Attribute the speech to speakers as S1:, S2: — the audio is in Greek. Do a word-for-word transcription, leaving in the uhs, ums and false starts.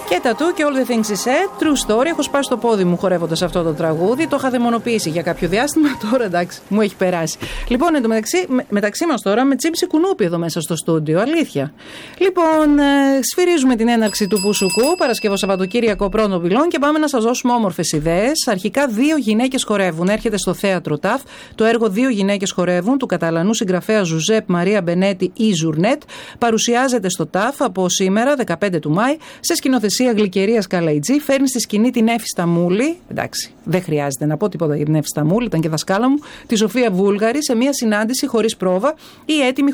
S1: Και τα του και All the Things He Said, True Story. Έχω σπάσει το πόδι μου χορεύοντας αυτό το τραγούδι. Το είχα δαιμονοποιήσει για κάποιο διάστημα. Τώρα εντάξει, μου έχει περάσει. Λοιπόν, εντωμεταξύ, με, μεταξύ μας τώρα με τσίψη κουνούπι εδώ μέσα στο στούντιο. Αλήθεια. Λοιπόν, ε, σφυρίζουμε την έναρξη του Πουσουκού, Παρασκευό Σαββατοκύριακο πρώτων πυλών και πάμε να σας δώσουμε όμορφες ιδέες. Αρχικά, δύο γυναίκες χορεύουν. Έρχεται στο θέατρο ΤΑΦ το έργο Δύο γυναίκες χορεύουν του Καταλανού συγγραφέα Ζουζέπ Μαρία Μπενέτη ή Ζουρνέτ. Παρουσιάζεται στο ΤΑΦ από σήμερα, δεκαπέντε του Μάη, σε σκηνοθεσία Γλυκερίας Καλαϊτζή. Φέρνει στη σκηνή την Εύη Σταμούλη. Εντάξει, δεν χρειάζεται να πω τίποτα για την Εύη Σταμούλη, ήταν και δασκάλα μου. Τη Σοφία Βούλγαρη σε μια συνάντηση χωρίς πρόβα ή έτοιμη